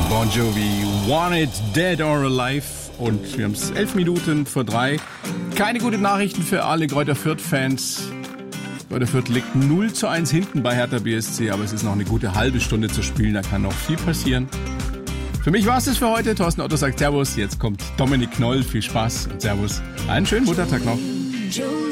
Bon Jovi, Want It, Dead or Alive. Und wir haben es 11 Minuten vor 3. Keine guten Nachrichten für alle Greuther Fürth-Fans. Greuther Fürth liegt 0:1 hinten bei Hertha BSC, aber es ist noch eine gute halbe Stunde zu spielen. Da kann noch viel passieren. Für mich war es das für heute. Thorsten Otto sagt Servus. Jetzt kommt Dominik Knoll. Viel Spaß und Servus. Einen schönen Muttertag noch.